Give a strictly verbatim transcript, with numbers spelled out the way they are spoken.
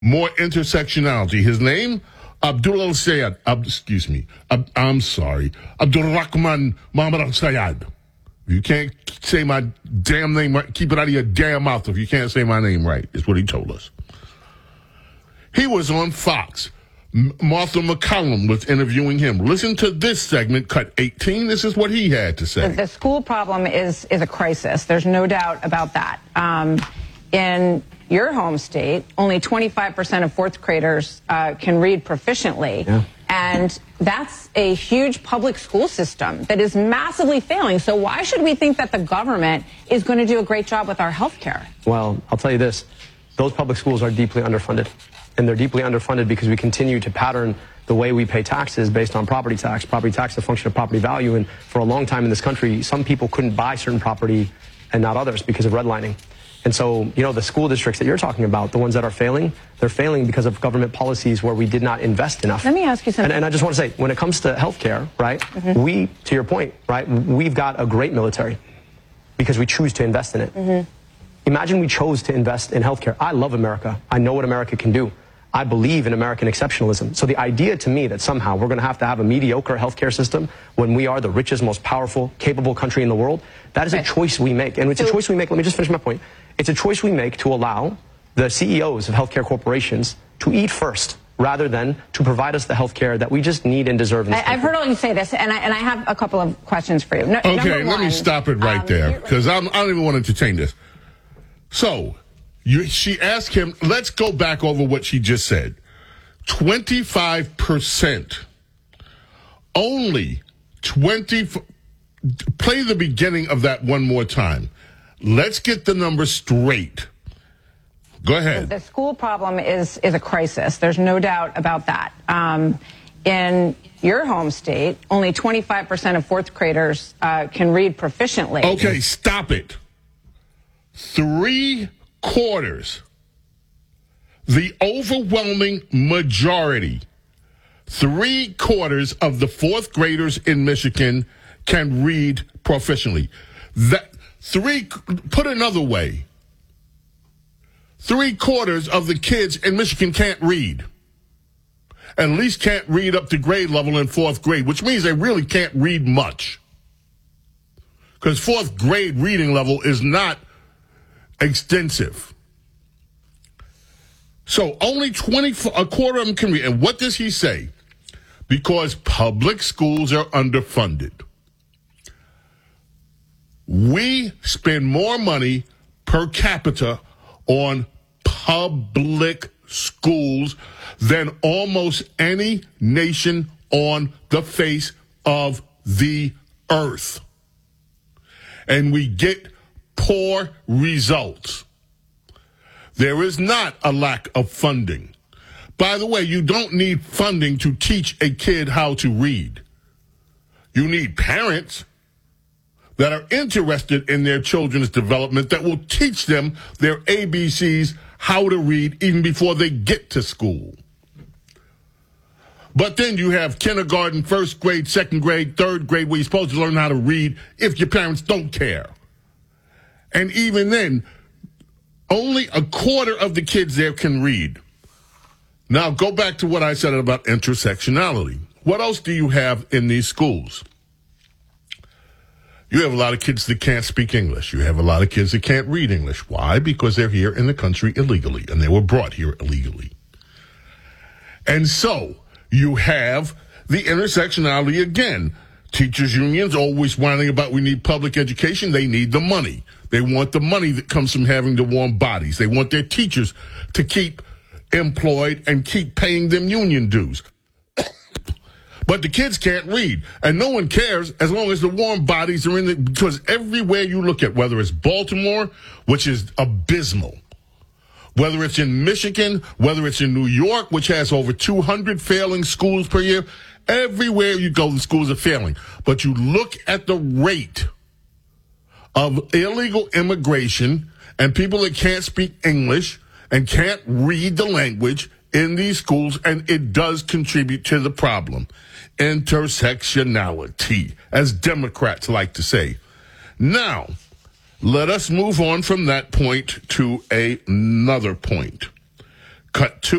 more intersectionality. His name, Abdullah Sayed. Ab, excuse me. Ab, I'm sorry. Abdul Rahman Muhammad Al-Sayed. You can't say my damn name right. Keep it out of your damn mouth if you can't say my name right, is what he told us. He was on Fox. M- Martha McCallum was interviewing him. Listen to this segment, cut eighteen. This is what he had to say. The, the school problem is, is a crisis. There's no doubt about that. Um, in your home state, only twenty-five percent of fourth graders uh, can read proficiently. Yeah. And that's a huge public school system that is massively failing. So why should we think that the government is going to do a great job with our health care? Well, I'll tell you this. Those public schools are deeply underfunded. And they're deeply underfunded because we continue to pattern the way we pay taxes based on property tax. Property tax is a function of property value. And for a long time in this country, some people couldn't buy certain property and not others because of redlining. And so, you know, the school districts that you're talking about, the ones that are failing, they're failing because of government policies where we did not invest enough. Let me ask you something. And, and I just want to say, when it comes to healthcare, right, mm-hmm. we, to your point, right, we've got a great military because we choose to invest in it. Mm-hmm. Imagine we chose to invest in healthcare. I love America. I know what America can do. I believe in American exceptionalism. So the idea to me that somehow we're going to have to have a mediocre healthcare system when we are the richest, most powerful, capable country in the world, that is a choice we make. And it's a choice we make. Let me just finish my point. It's a choice we make to allow the C E Os of healthcare corporations to eat first rather than to provide us the healthcare that we just need and deserve in this I, I've heard all you say this, and I, and I have a couple of questions for you. No, okay, let one, me stop it right um, there, because I don't even want to entertain this. So, you, she asked him, let's go back over what she just said. twenty-five percent. Only twenty. Play the beginning of that one more time. Let's get the numbers straight. Go ahead. The school problem is, is a crisis. There's no doubt about that. Um, in your home state, only twenty-five percent of fourth graders uh, can read proficiently. Okay, stop it. Three quarters. The overwhelming majority, three quarters of the fourth graders in Michigan can read proficiently. That three, put another way, three quarters of the kids in Michigan can't read. At least can't read up to grade level in fourth grade, which means they really can't read much. Because fourth grade reading level is not extensive. So only twenty, a quarter of them can read. And what does he say? Because public schools are underfunded. We spend more money per capita on public schools than almost any nation on the face of the earth. And we get poor results. There is not a lack of funding. By the way, you don't need funding to teach a kid how to read. You need parents that are interested in their children's development that will teach them their A B Cs, how to read, even before they get to school. But then you have kindergarten, first grade, second grade, third grade, where you're supposed to learn how to read if your parents don't care. And even then, only a quarter of the kids there can read. Now, go back to what I said about intersectionality. What else do you have in these schools? You have a lot of kids that can't speak English. You have a lot of kids that can't read English. Why? Because they're here in the country illegally, and they were brought here illegally. And so, you have the intersectionality again. Teachers' unions always whining about we need public education. They need the money. They want the money that comes from having the warm bodies. They want their teachers to keep employed and keep paying them union dues. But the kids can't read, and no one cares as long as the warm bodies are in the, because everywhere you look at, whether it's Baltimore, which is abysmal, whether it's in Michigan, whether it's in New York, which has over two hundred failing schools per year, everywhere you go, the schools are failing. But you look at the rate of illegal immigration and people that can't speak English and can't read the language in these schools, and it does contribute to the problem. Intersectionality, as Democrats like to say. Now, let us move on from that point to a, another point. Cut two.